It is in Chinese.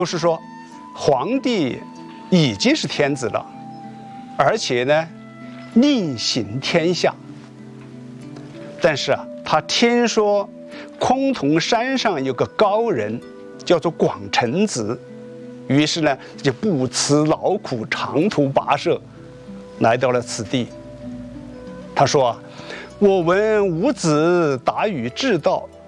就是说，皇帝已经是天子了，而且呢，令行天下。但是啊，他听说崆峒山上有个高人，叫做广成子，于是呢，就不辞劳苦，长途跋涉，来到了此地。他说：“我闻吾子达于至道，